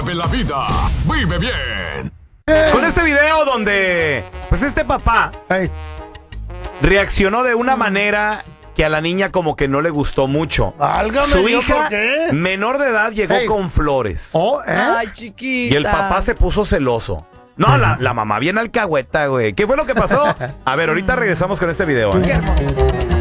De la vida, vive bien. Con este video donde, pues este papá Ey, reaccionó de una manera que a la niña como que no le gustó mucho. válgame Su Dios, hija, ¿por qué? menor de edad, llegó Ey. con flores. Oh, Ay, chiquita. Y el papá se puso celoso. No, la mamá bien alcahueta, güey. ¿Qué fue lo que pasó? A ver, ahorita regresamos con este video. Qué hermoso.